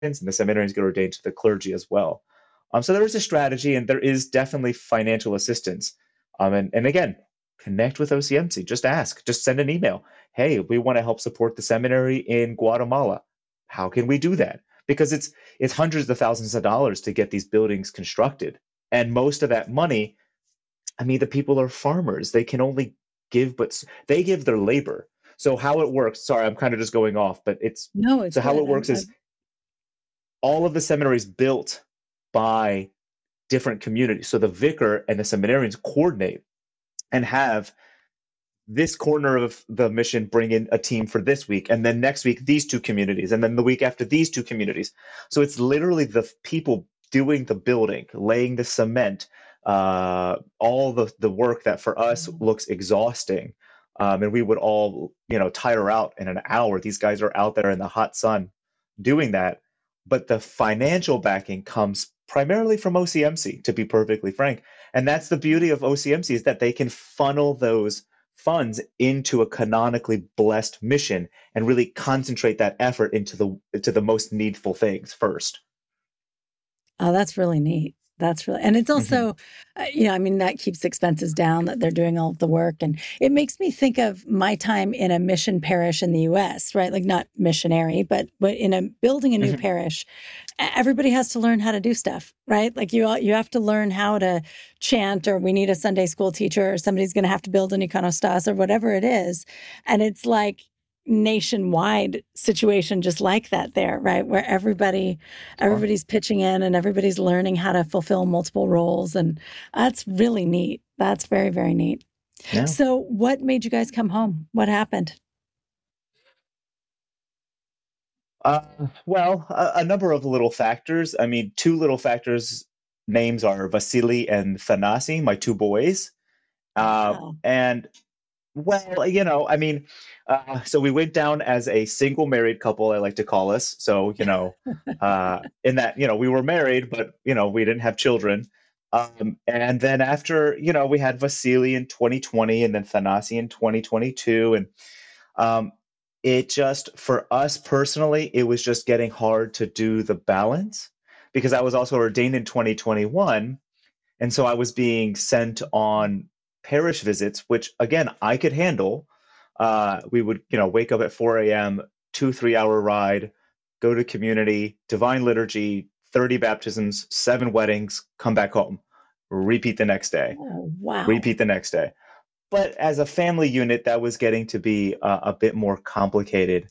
and the seminarians get ordained to the clergy as well. So there is a strategy, and there is definitely financial assistance. And again, connect with OCMC. Just ask. Just send an email. Hey, we want to help support the seminary in Guatemala. How can we do that? Because it's hundreds of thousands of dollars to get these buildings constructed, and most of that money, I mean, the people are farmers. They can only give, but they give their labor. So how it works, sorry, I'm kind of just going off, but No, it's so how good. it works is all of the seminaries built by different communities. So the vicar and the seminarians coordinate and have this corner of the mission bring in a team for this week, and then next week these two communities, and then the week after these two communities. So it's literally the people doing the building, laying the cement, all the work that for us looks exhausting, and we would all tire out in an hour. These guys are out there in the hot sun doing that, but the financial backing comes primarily from OCMC, to be perfectly frank. And that's the beauty of OCMC, is that they can funnel those funds into a canonically blessed mission and really concentrate that effort into the most needful things first. Oh, that's really neat. That's really, and it's Hmm. also, I mean, that keeps expenses down, that they're doing all of the work. And it makes me think of my time in a mission parish in the US, right? Like not missionary, but in a building a new Hmm. parish, everybody has to learn how to do stuff, right? Like you have to learn how to chant, or we need a Sunday school teacher, or somebody's going to have to build an iconostas or whatever it is. And it's like nationwide situation just like that there, right? Where Sure. everybody's pitching in and everybody's learning how to fulfill multiple roles. And that's really neat. That's very, very neat. Yeah. So what made you guys come home? What happened? Well, a number of little factors. I mean, two little factors. Names are Vasily and Thanasi, my two boys. Wow. And well, I mean, so we went down as a single married couple, I like to call us. So, in that, we were married, but, we didn't have children. And then after, we had Vasily in 2020 and then Thanasi in 2022. And um, it just, for us personally, it was just getting hard to do the balance because I was also ordained in 2021. And so I was being sent on parish visits, which again, I could handle. We would, wake up at 4 a.m., 2, 3 hour ride, go to community, divine liturgy, 30 baptisms, 7 weddings, come back home, repeat the next day, Oh, wow. repeat the next day. But as a family unit, that was getting to be a bit more complicated.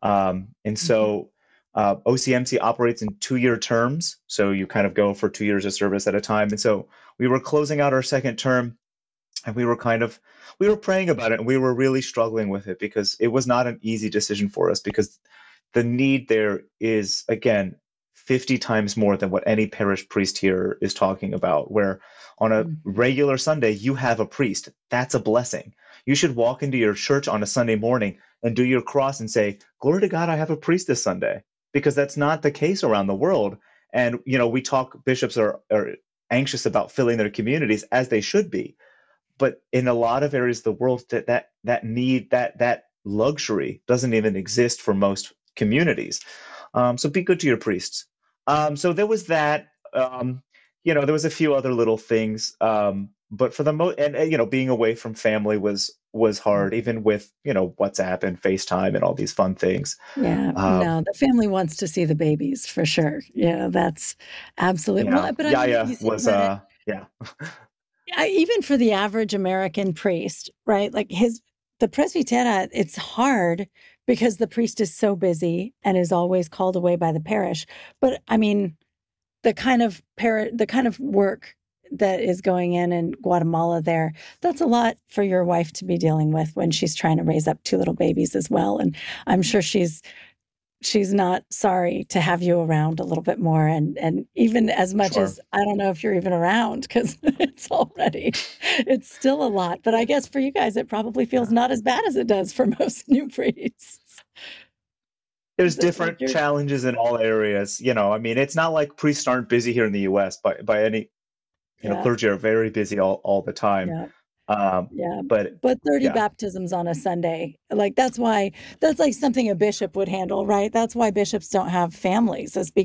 And Mhm. so OCMC operates in 2 year terms. So you kind of go for 2 years of service at a time. And so we were closing out our second term, and we were praying about it, and we were really struggling with it because it was not an easy decision for us, because the need there is, again, 50 times more than what any parish priest here is talking about, where on a Mhm. regular Sunday you have a priest. That's a blessing. You should walk into your church on a Sunday morning and do your cross and say, glory to God, I have a priest this Sunday, because that's not the case around the world. And we talk, bishops are anxious about filling their communities, as they should be, but in a lot of areas of the world, that need, that luxury doesn't even exist for most communities. So be good to your priests. So there was that. There was a few other little things, but for the most, and being away from family was hard, Mhm. even with WhatsApp and FaceTime and all these fun things. Yeah, Um, no, the family wants to see the babies for sure. Yeah, that's absolutely. yeah, Well, but I mean, you Yaya think was about it, yeah. even for the average American priest, right? Like the presbytera, it's hard because the priest is so busy and is always called away by the parish. But I mean, the kind of work that is going in Guatemala there, that's a lot for your wife to be dealing with when she's trying to raise up two little babies as well. And I'm sure she's not sorry to have you around a little bit more, and even as much Sure. as I don't know if you're even around because it's still a lot, but I guess for you guys it probably feels Yeah. not as bad as it does for most new priests. There's Is it like different you're challenges in all areas. I mean, it's not like priests aren't busy here in the US by any, yeah, clergy are very busy all the time. yeah. Um, Yeah, but but 30 yeah, baptisms on a Sunday, like, that's like something a bishop would handle, right? That's why bishops don't have families, is